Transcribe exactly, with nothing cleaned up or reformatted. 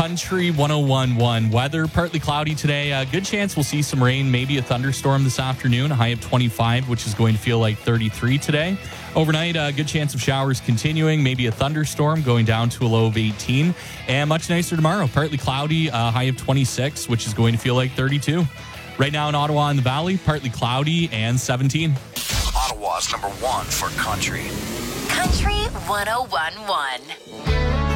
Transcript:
Country one oh one point one. Weather, partly cloudy today. A good chance we'll see some rain, maybe a thunderstorm this afternoon. A high of twenty-five, which is going to feel like thirty-three today. Overnight, a good chance of showers continuing, maybe a thunderstorm going down to a low of eighteen. And much nicer tomorrow. Partly cloudy, a high of twenty-six, which is going to feel like thirty-two. Right now in Ottawa and the Valley, partly cloudy and seventeen. Ottawa's number one for country. Country one oh one point one.